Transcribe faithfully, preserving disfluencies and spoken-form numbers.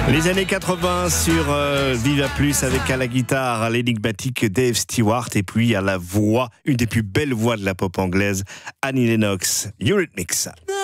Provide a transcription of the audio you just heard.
Les années quatre-vingts sur euh, Viva Plus avec à la guitare l'énigmatique Dave Stewart et puis à la voix, une des plus belles voix de la pop anglaise, Annie Lennox, Eurythmics.